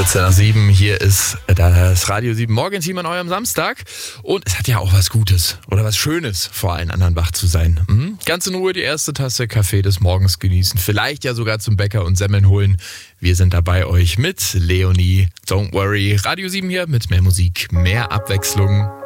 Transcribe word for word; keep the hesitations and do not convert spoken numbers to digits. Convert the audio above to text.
vierzehn nach sieben, hier ist das Radio sieben Morgenteam an eurem Samstag. Und es hat ja auch was Gutes oder was Schönes, vor allen anderen wach zu sein. Mhm. Ganz in Ruhe die erste Tasse Kaffee des Morgens genießen, vielleicht ja sogar zum Bäcker und Semmeln holen. Wir sind dabei euch mit Leonie, Don't Worry. Radio sieben hier mit mehr Musik, mehr Abwechslung.